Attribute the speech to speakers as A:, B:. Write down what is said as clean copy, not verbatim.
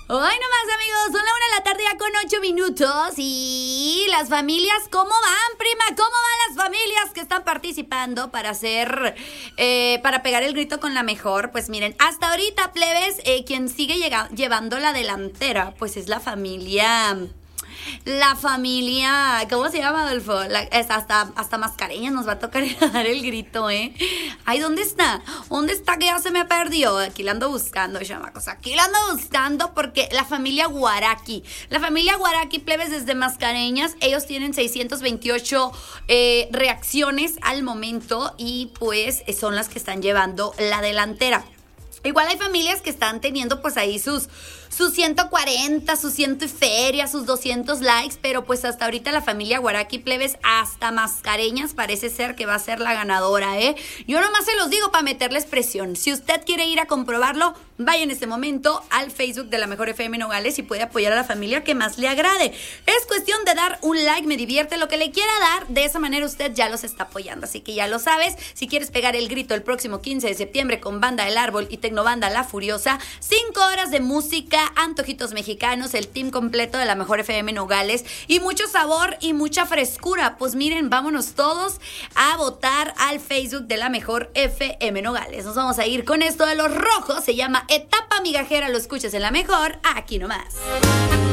A: Hoy nomás, amigos, son la 1 de la tarde ya con 8 minutos. Y las familias, ¿cómo van, prima? ¿Cómo van las familias que están participando para para pegar el grito con la mejor? Pues miren, hasta ahorita, plebes, quien sigue llevando la delantera, pues es la familia... ¿cómo se llama, Adolfo? Hasta Mascareñas nos va a tocar dar el grito, ¿eh? Ay, ¿dónde está? ¿Dónde está que ya se me perdió? Aquí la ando buscando, chamacos. Aquí la ando buscando porque la familia Guaraqui, plebes, desde Mascareñas, ellos tienen 628 reacciones al momento y pues son las que están llevando la delantera. Igual hay familias que están teniendo pues ahí sus 140, sus 100 y feria, sus 200 likes, pero pues hasta ahorita la familia Guaraqui, plebes, hasta Mascareñas parece ser que va a ser la ganadora, ¿eh? Yo nomás se los digo para meterles presión. Si usted quiere ir a comprobarlo, vaya en este momento al Facebook de la Mejor FM Nogales y puede apoyar a la familia que más le agrade. Es cuestión de dar un like, me divierte, lo que le quiera dar, de esa manera usted ya los está apoyando, así que ya lo sabes. Si quieres pegar el grito el próximo 15 de septiembre con Banda El Árbol y Tecnobanda La Furiosa, 5 horas de música, antojitos mexicanos, el team completo de la Mejor FM Nogales y mucho sabor y mucha frescura. Pues miren, vámonos todos a votar al Facebook de la Mejor FM Nogales. Nos vamos a ir con esto de los rojos, se llama Etapa Migajera, lo escuchas en la Mejor, aquí nomás.